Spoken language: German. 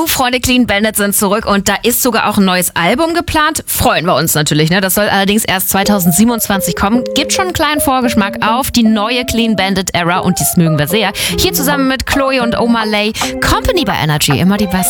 Freunde, Clean Bandit sind zurück und da ist sogar auch ein neues Album geplant. Freuen wir uns natürlich, ne? Das soll allerdings erst 2027 kommen. Gibt schon einen kleinen Vorgeschmack auf die neue Clean Bandit Era und dies mögen wir sehr. Hier zusammen mit Chloe und Omalay. Company bei Energy, immer die Besten.